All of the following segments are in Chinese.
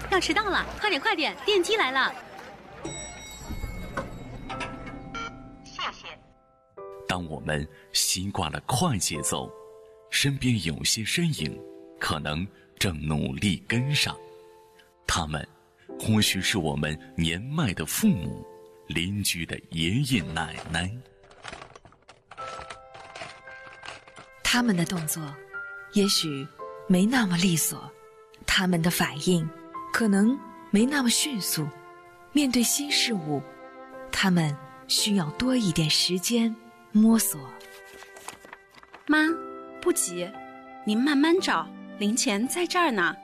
要迟到了，快点快点，电梯来了。 谢谢。 当我们习惯了快节奏，身边有些身影可能正努力跟上，他们或许是我们年迈的父母、邻居的爷爷奶奶。 他们的动作也许没那么利索，他们的反应可能没那么迅速，面对新事物，他们需要多一点时间摸索。 妈，不急，您慢慢找，零钱在这儿呢。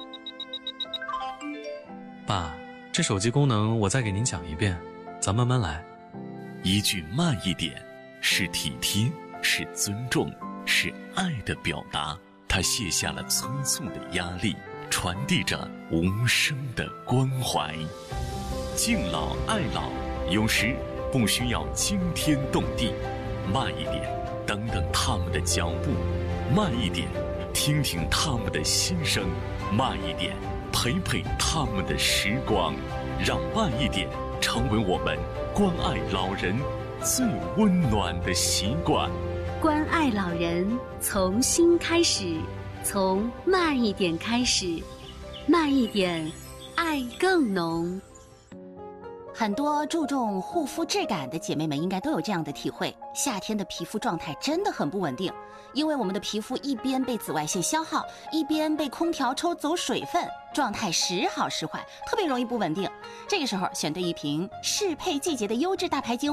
爸，这手机功能我再给您讲一遍，咱慢慢来。 一句慢一点，是体贴，是尊重，是爱的表达。他卸下了催促的压力，传递着无声的关怀。敬老爱老，有时不需要惊天动地，慢一点，等等他们的脚步；慢一点，听听他们的心声；慢一点，陪陪他们的时光。让慢一点成为我们关爱老人最温暖的习惯。 关爱老人，从心开始，从慢一点开始，慢一点，爱更浓。 很多注重护肤质感的姐妹们应该都有这样的体会，夏天的皮肤状态真的很不稳定，因为我们的皮肤一边被紫外线消耗，一边被空调抽走水分，状态时好时坏，特别容易不稳定。这个时候选对一瓶适配季节的优质大牌精